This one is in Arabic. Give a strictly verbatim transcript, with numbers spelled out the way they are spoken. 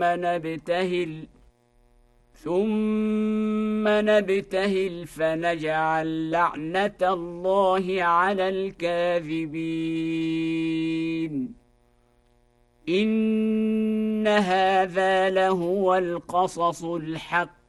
نبتهل ثم نبتهل فنجعل لعنة الله على الكاذبين إن هذا لهو القصص الحق